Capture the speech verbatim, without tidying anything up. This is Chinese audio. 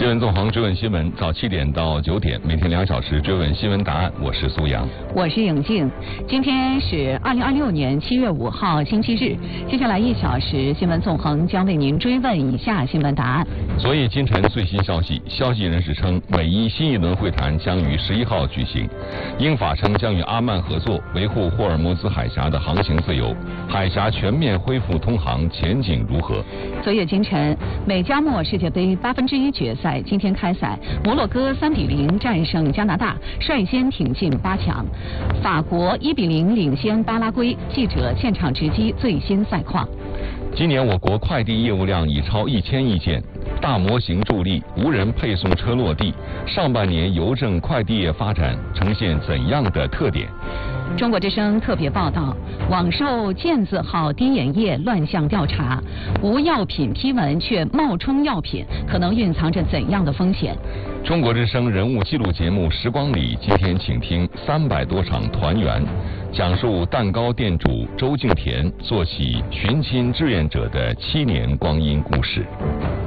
新闻纵横追问新闻，早七点到九点，每天两小时追问新闻答案。我是苏阳， 我是颖静。今天是二零二六年七月五号星期日，接下来一小时新闻纵横将为您追问以下新闻答案。 所以今晨最新消息，消息人士称，美伊新一轮会谈将于十一号举行。英法称将与阿曼合作，维护霍尔木兹海峡的航行自由，海峡全面恢复通航前景如何？ 昨夜今晨，美加墨世界杯八分之一决赛今天开赛，摩洛哥三比零战胜加拿大，率先挺进八强。法国一比零领先巴拉圭。记者现场直击最新赛况。 今年我国快递业务量已超一千亿件，大模型助力，无人配送车落地。上半年邮政快递业发展呈现怎样的特点？ 中国之声特别报道：网售健字号滴眼液乱象调查，无药品批文却冒充药品，可能蕴藏着怎样的风险？ 中国之声人物纪录节目《时光里》今天请听三百多场团圆，讲述蛋糕店主周敬田做起寻亲志愿者的七年光阴故事。